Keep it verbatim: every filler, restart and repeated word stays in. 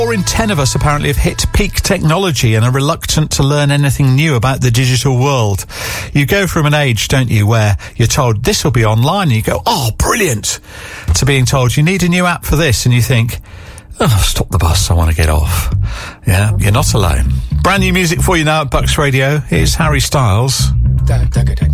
Four in ten of us apparently have hit peak technology and are reluctant to learn anything new about the digital world. You go from an age, don't you, where you're told this will be online and you go, oh, brilliant, to being told you need a new app for this and you think, oh, stop the bus, I want to get off. Yeah, you're not alone. Brand new music for you now at Bucks Radio. Here's Harry Styles.